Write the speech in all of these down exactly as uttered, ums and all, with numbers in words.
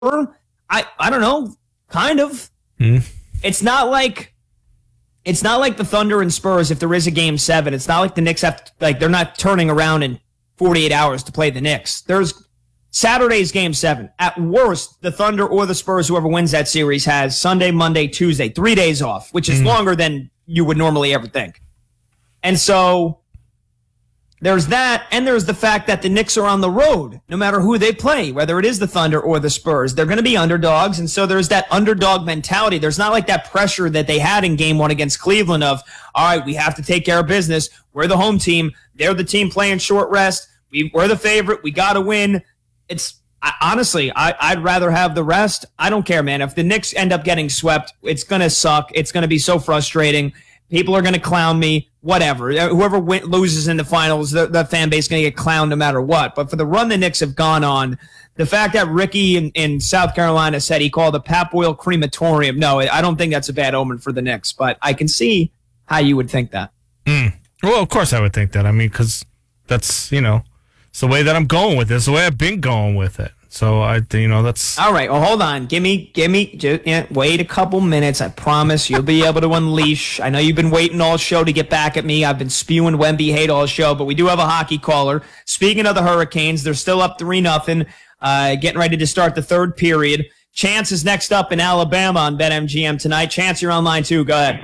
I, I don't know, kind of. Mm. It's not like it's not like the Thunder and Spurs if there is a game seven. It's not like the Knicks have to, like they're not turning around in forty-eight hours to play the Knicks. There's Saturday's game seven. At worst, the Thunder or the Spurs, whoever wins that series, has Sunday, Monday, Tuesday, three days off, which is mm. longer than you would normally ever think. And so there's that, and there's the fact that the Knicks are on the road, no matter who they play, whether it is the Thunder or the Spurs. They're going to be underdogs, and so there's that underdog mentality. There's not like that pressure that they had in game one against Cleveland of, all right, we have to take care of business. We're the home team. They're the team playing short rest. We, we're the favorite. We got to win. It's I, honestly, I, I'd rather have the rest. I don't care, man. If the Knicks end up getting swept, it's going to suck. It's going to be so frustrating. People are going to clown me, whatever. Whoever win, loses in the finals, the, the fan base is going to get clowned no matter what. But for the run the Knicks have gone on, the fact that Ricky in, in South Carolina said he called a Pap Boyle crematorium, no, I don't think that's a bad omen for the Knicks. But I can see how you would think that. Mm. Well, of course I would think that. I mean, because that's, you know, it's the way that I'm going with it. It's the way I've been going with it. So, I, you know, that's... All right, well, hold on. Give me, give me, just, yeah, wait a couple minutes. I promise you'll be able to unleash. I know you've been waiting all show to get back at me. I've been spewing Wemby hate all show, but we do have a hockey caller. Speaking of the Hurricanes, they're still up three nothing, uh, getting ready to start the third period. Chance is next up in Alabama on BetMGM tonight. Chance, you're on line two. Go ahead.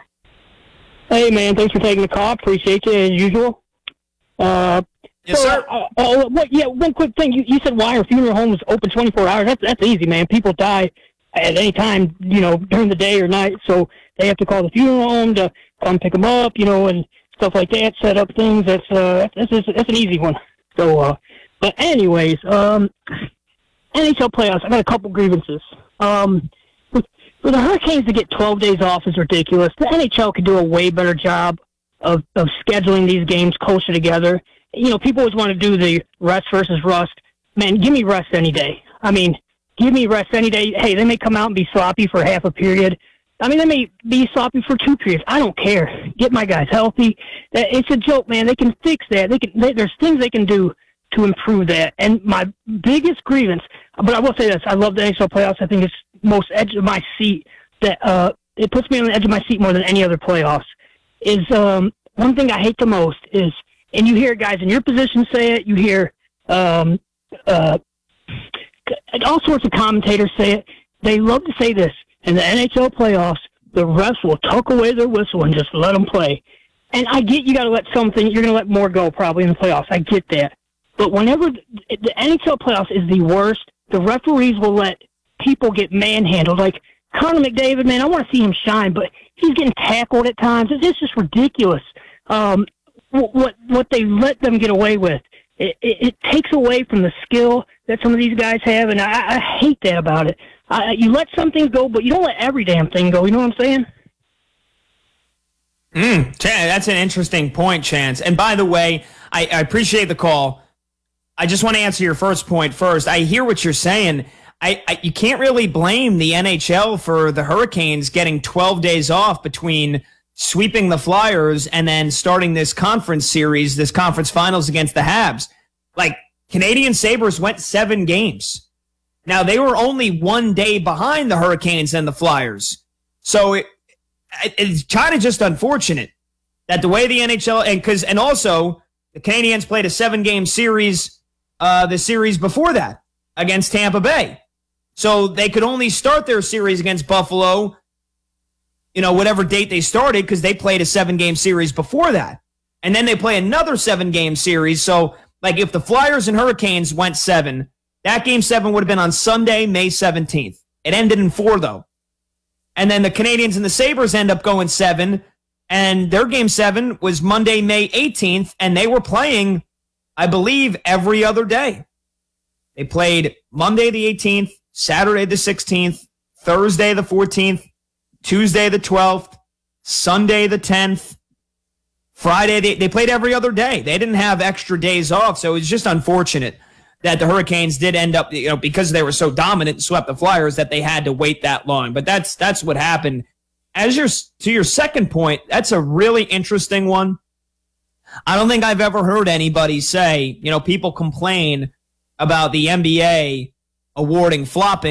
Hey, man, thanks for taking the call. Appreciate you, as usual. Uh... Yes, so, sir. Uh, uh, what, yeah, one quick thing. You, you said why are funeral homes open twenty-four hours? That's that's easy, man. People die at any time, you know, during the day or night, so they have to call the funeral home to come pick them up, you know, and stuff like that. Set up things. That's uh, that's that's, that's an easy one. So, uh, but anyways, um, N H L playoffs. I got a couple grievances. Um, for, for the Hurricanes to get twelve days off is ridiculous. The N H L could do a way better job of of scheduling these games closer together. You know, people always want to do the rest versus rust. Man, give me rest any day. I mean, give me rest any day. Hey, they may come out and be sloppy for half a period. I mean, they may be sloppy for two periods. I don't care. Get my guys healthy. It's a joke, man. They can fix that. They can. They, there's things they can do to improve that. And my biggest grievance, but I will say this: I love the N H L playoffs. I think it's most edge of my seat. That uh, it puts me on the edge of my seat more than any other playoffs. Is um, one thing I hate the most is. And you hear guys in your position say it. You hear um, uh, all sorts of commentators say it. They love to say this. In the N H L playoffs, the refs will tuck away their whistle and just let them play. And I get you got to let something, you're going to let more go probably in the playoffs. I get that. But whenever the N H L playoffs is the worst, the referees will let people get manhandled. Like Connor McDavid, man, I want to see him shine, but he's getting tackled at times. It's just ridiculous. Um, What what they let them get away with, it, it, it takes away from the skill that some of these guys have, and I, I hate that about it. I, you let some things go, but you don't let every damn thing go. You know what I'm saying? Mm, that's an interesting point, Chance. And by the way, I, I appreciate the call. I just want to answer your first point first. I hear what you're saying. I, I you can't really blame the N H L for the Hurricanes getting twelve days off between sweeping the Flyers and then starting this conference series, this conference finals against the Habs. Like, Canadian Sabres went seven games. Now, they were only one day behind the Hurricanes and the Flyers. So it, it, it's kind of just unfortunate that the way the N H L, and because and also the Canadiens played a seven-game series, uh, the series before that against Tampa Bay. So they could only start their series against Buffalo you know, whatever date they started, because they played a seven-game series before that. And then they play another seven-game series. So, like, if the Flyers and Hurricanes went seven, that game seven would have been on Sunday, May seventeenth. It ended in four, though. And then the Canadiens and the Sabres end up going seven, and their game seven was Monday, May eighteenth, and they were playing, I believe, every other day. They played Monday the eighteenth, Saturday the sixteenth, Thursday the fourteenth, Tuesday the twelfth, Sunday the tenth, Friday, they, they played every other day. They didn't have extra days off, so it's just unfortunate that the Hurricanes did end up, you know, because they were so dominant and swept the Flyers, that they had to wait that long. But that's that's what happened. As your to your second point, that's a really interesting one. I don't think I've ever heard anybody say, you know, people complain about the N B A awarding flopping.